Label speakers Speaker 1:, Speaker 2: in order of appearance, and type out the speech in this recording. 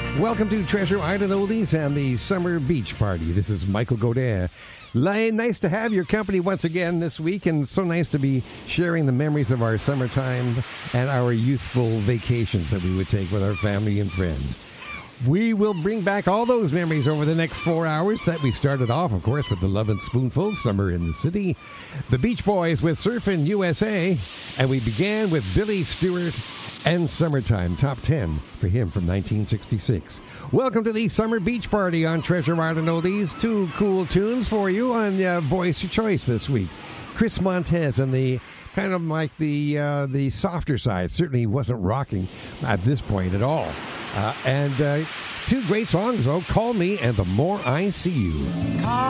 Speaker 1: Welcome to Treasure Island Oldies and the Summer Beach Party. This is Michael Godin. Nice to have your company once again this week, and so nice to be sharing the memories of our summertime and our youthful vacations that we would take with our family and friends. We will bring back all those memories over the next 4 hours that we started off, of course, with the Lovin' Spoonful, Summer in the City, the Beach Boys with Surfin' USA, and we began with Billy Stewart and Summertime, top 10 for him from 1966. Welcome to the Summer Beach Party on Treasure Island Oldies. Two cool tunes for you on Voice Your Choice this week. Chris Montez and the kind of like the softer side. Certainly wasn't rocking at this point at all. And two great songs, though, Call Me and The More I See You.